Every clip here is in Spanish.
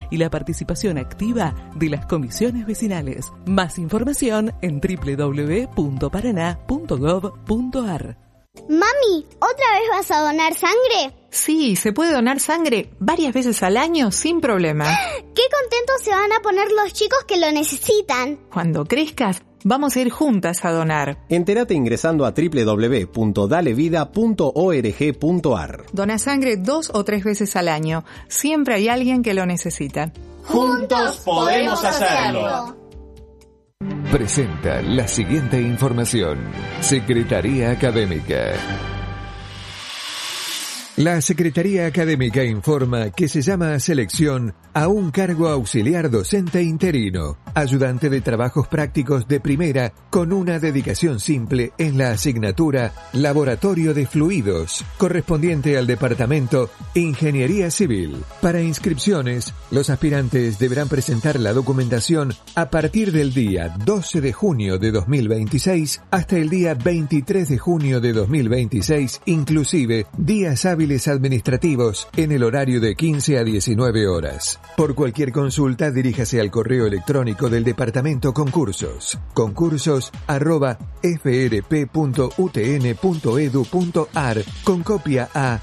y la participación activa de las comisiones vecinales. Más información en www.paraná.gov.ar. Mami, ¿otra vez vas a donar sangre? Sí, se puede donar sangre varias veces al año sin problema. ¡Qué contentos se van a poner los chicos que lo necesitan! Cuando crezcas, vamos a ir juntas a donar. Entérate ingresando a www.dalevida.org.ar. Dona sangre 2 o 3 veces al año. Siempre hay alguien que lo necesita. ¡Juntos podemos hacerlo! Presenta la siguiente información. Secretaría Académica. La Secretaría Académica informa que se llama a selección a un cargo auxiliar docente interino, ayudante de trabajos prácticos de primera con una dedicación simple en la asignatura Laboratorio de Fluidos, correspondiente al Departamento Ingeniería Civil. Para inscripciones, los aspirantes deberán presentar la documentación a partir del día 12 de junio de 2026 hasta el día 23 de junio de 2026, inclusive días hábiles administrativos en el horario de 15 a 19 horas. Por cualquier consulta, diríjase al correo electrónico del Departamento Concursos, concursos@frp.utn.edu.ar, con copia a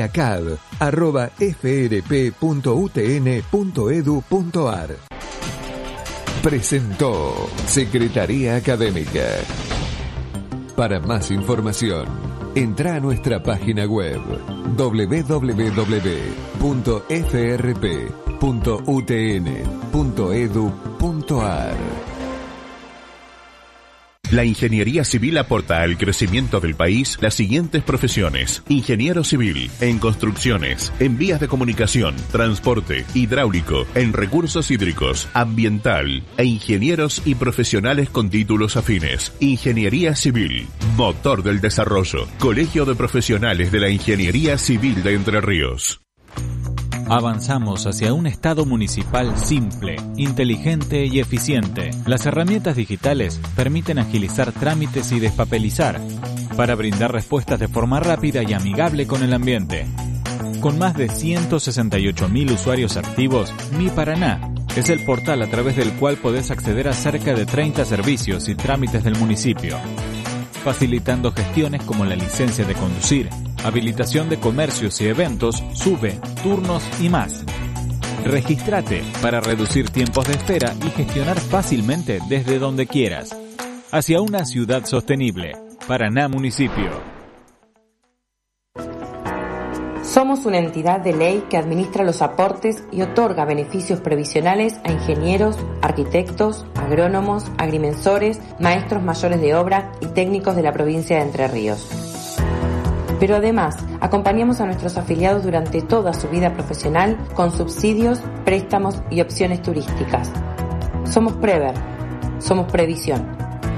diracad@frp.utn.edu.ar. Presentó Secretaría Académica. Para más información, entra a nuestra página web www.frp.utn.edu.ar. La ingeniería civil aporta al crecimiento del país las siguientes profesiones: ingeniero civil, en construcciones, en vías de comunicación, transporte, hidráulico, en recursos hídricos, ambiental, e ingenieros y profesionales con títulos afines. Ingeniería civil, motor del desarrollo. Colegio de Profesionales de la Ingeniería Civil de Entre Ríos. Avanzamos hacia un Estado municipal simple, inteligente y eficiente. Las herramientas digitales permiten agilizar trámites y despapelizar para brindar respuestas de forma rápida y amigable con el ambiente. Con más de 168.000 usuarios activos, Mi Paraná es el portal a través del cual podés acceder a cerca de 30 servicios y trámites del municipio, facilitando gestiones como la licencia de conducir, habilitación de comercios y eventos, SUBE, turnos y más. Regístrate para reducir tiempos de espera y gestionar fácilmente desde donde quieras. Hacia una ciudad sostenible. Paraná Municipio. Somos una entidad de ley que administra los aportes y otorga beneficios previsionales a ingenieros, arquitectos, agrónomos, agrimensores, maestros mayores de obra y técnicos de la provincia de Entre Ríos. Pero además, acompañamos a nuestros afiliados durante toda su vida profesional con subsidios, préstamos y opciones turísticas. Somos Prever, somos Previsión.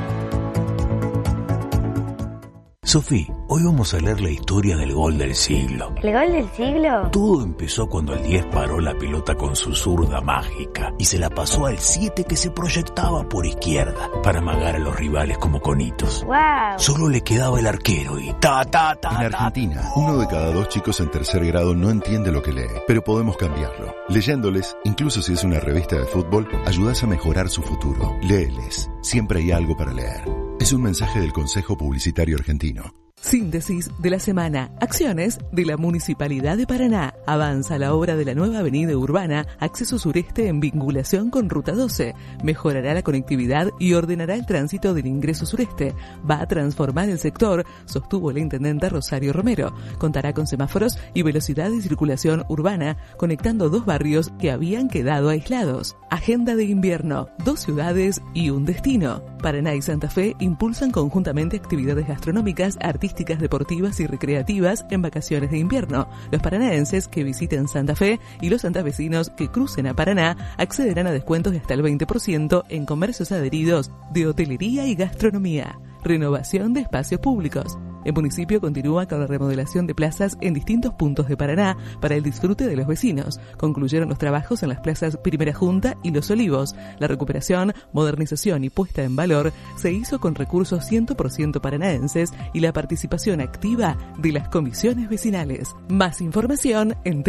Sofi, hoy vamos a leer la historia del gol del siglo. ¿El gol del siglo? Todo empezó cuando el 10 paró la pelota con su zurda mágica y se la pasó al 7 que se proyectaba por izquierda para amagar a los rivales como conitos. ¡Wow! Solo le quedaba el arquero y En Argentina, 1 de cada 2 chicos en tercer grado no entiende lo que lee, pero podemos cambiarlo. Leyéndoles, incluso si es una revista de fútbol, ayudas a mejorar su futuro. Léeles, siempre hay algo para leer. Es un mensaje del Consejo Publicitario Argentino. Síntesis de la semana. Acciones de la Municipalidad de Paraná. Avanza la obra de la nueva avenida urbana, acceso sureste en vinculación con Ruta 12. Mejorará la conectividad y ordenará el tránsito del ingreso sureste. Va a transformar el sector, sostuvo la intendenta Rosario Romero. Contará con semáforos y velocidad de circulación urbana, conectando 2 barrios que habían quedado aislados. Agenda de invierno. 2 ciudades y un destino. Paraná y Santa Fe impulsan conjuntamente actividades gastronómicas, artísticas, deportivas y recreativas en vacaciones de invierno. Los paranaenses que visiten Santa Fe y los santafesinos que crucen a Paraná accederán a descuentos de hasta el 20% en comercios adheridos de hotelería y gastronomía. Renovación de espacios públicos. El municipio continúa con la remodelación de plazas en distintos puntos de Paraná para el disfrute de los vecinos. Concluyeron los trabajos en las plazas Primera Junta y Los Olivos. La recuperación, modernización y puesta en valor se hizo con recursos 100% paranaenses y la participación activa de las comisiones vecinales. Más información en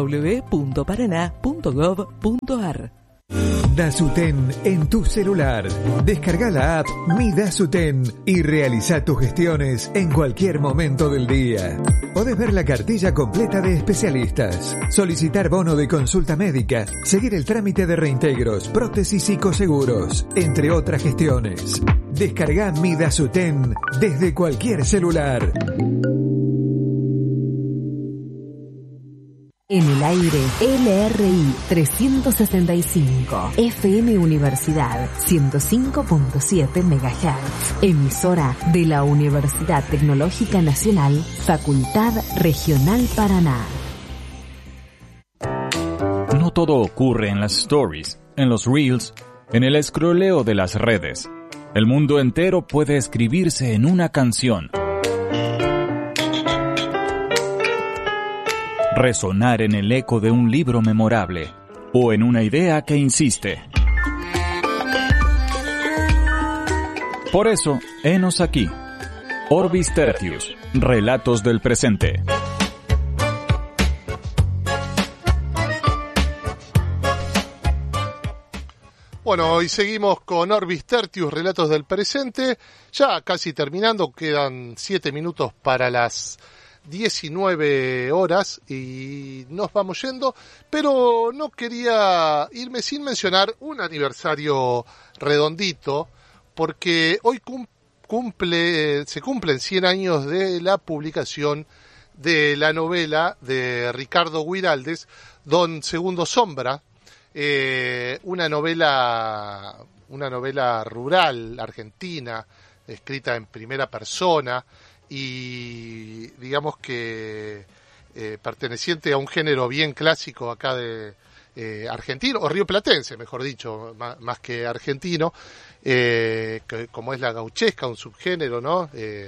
www.paraná.gov.ar. Dasuten en tu celular. Descarga la app Mi Dasuten y realiza tus gestiones en cualquier momento del día. Podés ver la cartilla completa de especialistas, solicitar bono de consulta médica, seguir el trámite de reintegros, prótesis y coseguros, entre otras gestiones. Descarga Mi Dasuten desde cualquier celular. En el aire, LRI 365, FM Universidad 105.7 MHz, emisora de la Universidad Tecnológica Nacional, Facultad Regional Paraná. No todo ocurre en las stories, en los reels, en el scrolleo de las redes. El mundo entero puede escribirse en una canción. Resonar en el eco de un libro memorable o en una idea que insiste. Por eso, henos aquí. Orbis Tertius, relatos del presente. Bueno, hoy seguimos con Orbis Tertius, relatos del presente. Ya casi terminando, quedan 7 minutos para las 19 horas y nos vamos yendo, pero no quería irme sin mencionar un aniversario redondito, porque hoy se cumplen 100 años de la publicación de la novela de Ricardo Guiraldes, Don Segundo Sombra, una novela rural argentina, escrita en primera persona, y digamos que perteneciente a un género bien clásico acá de argentino, o rioplatense, mejor dicho, más que argentino, como es la gauchesca, un subgénero, ¿no?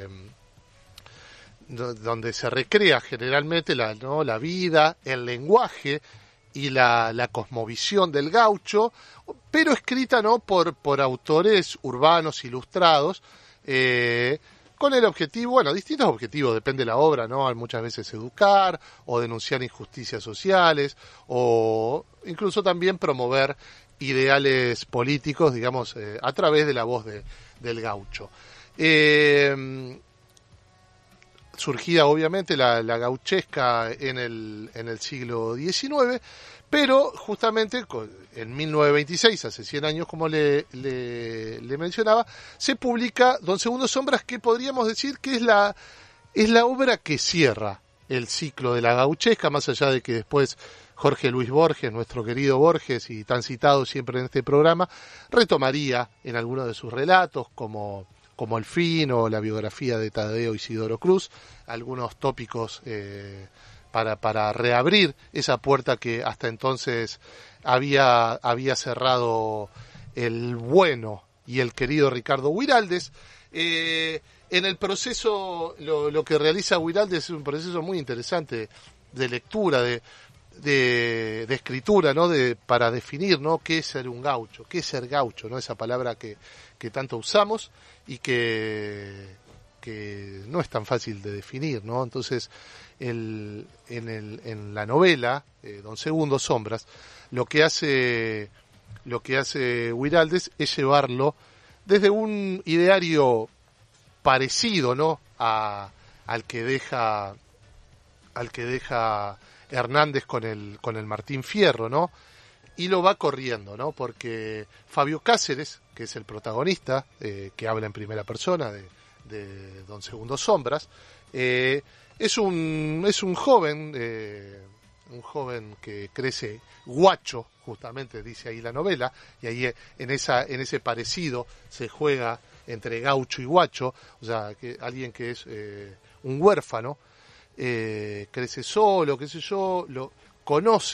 Donde se recrea generalmente la vida, el lenguaje y la cosmovisión del gaucho, pero escrita, ¿no?, por autores urbanos ilustrados, con el objetivo, distintos objetivos, depende de la obra, ¿no? Muchas veces educar o denunciar injusticias sociales o incluso también promover ideales políticos, digamos, a través de la voz del gaucho. Surgida obviamente la gauchesca en el siglo XIX, pero justamente en 1926, hace 100 años, como le mencionaba, se publica Don Segundo Sombras, que podríamos decir que es la obra que cierra el ciclo de la gauchesca, más allá de que después Jorge Luis Borges, nuestro querido Borges, y tan citado siempre en este programa, retomaría en algunos de sus relatos, como El Fin o la biografía de Tadeo Isidoro Cruz, algunos tópicos para reabrir esa puerta que hasta entonces había cerrado el bueno y el querido Ricardo Guiraldes. En el proceso, lo que realiza Guiraldes es un proceso muy interesante de lectura, de escritura, ¿no? Para definir, ¿no?, qué es ser un gaucho, qué es ser gaucho, ¿no? Esa palabra que tanto usamos y que no es tan fácil de definir, ¿no? Entonces, en la novela Don Segundo Sombras, lo que hace Guiraldes es llevarlo desde un ideario parecido, ¿no?, al que deja Hernández con el Martín Fierro, ¿no? Y lo va corriendo, ¿no? Porque Fabio Cáceres, que es el protagonista, que habla en primera persona de Don Segundo Sombras, es un joven que crece guacho, justamente dice ahí la novela, y ahí en ese parecido se juega entre gaucho y guacho, o sea, que alguien que es un huérfano, crece solo, qué sé yo, conoce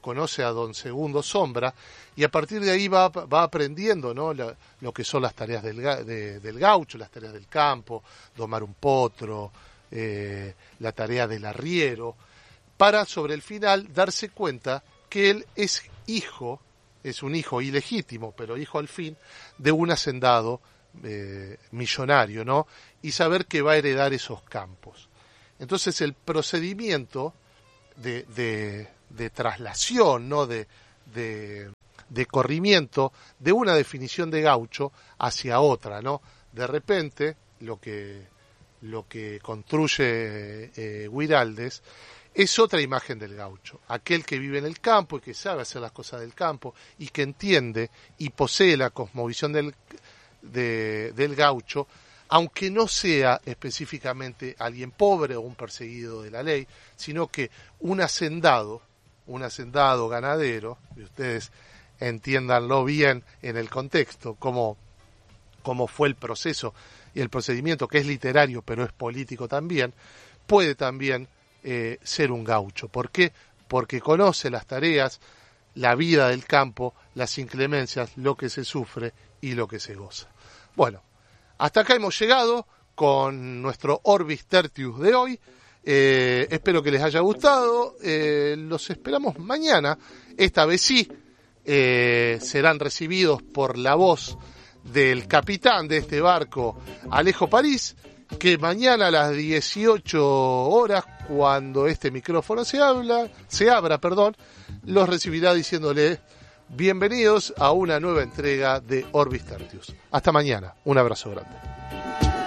conoce a don Segundo Sombra, y a partir de ahí va aprendiendo, ¿no?, lo que son las tareas del gaucho, las tareas del campo, domar un potro, la tarea del arriero, para sobre el final darse cuenta que él es un hijo ilegítimo, pero hijo al fin, de un hacendado millonario, ¿no?, y saber que va a heredar esos campos. Entonces el procedimiento de traslación, ¿no?, de corrimiento de una definición de gaucho hacia otra, ¿no? De repente lo que construye Guiraldes es otra imagen del gaucho, aquel que vive en el campo y que sabe hacer las cosas del campo y que entiende y posee la cosmovisión del gaucho, aunque no sea específicamente alguien pobre o un perseguido de la ley, sino que un hacendado ganadero, y ustedes entiéndanlo bien en el contexto, cómo fue el proceso y el procedimiento, que es literario pero es político también, puede también ser un gaucho. ¿Por qué? Porque conoce las tareas, la vida del campo, las inclemencias, lo que se sufre y lo que se goza. Bueno, hasta acá hemos llegado con nuestro Orbis Tertius de hoy. Espero que les haya gustado. Los esperamos mañana. Esta vez sí, serán recibidos por la voz del capitán de este barco, Alejo París, que mañana a las 18 horas, cuando este micrófono se abra, los recibirá diciéndole bienvenidos a una nueva entrega de Orbis Tertius. Hasta mañana. Un abrazo grande.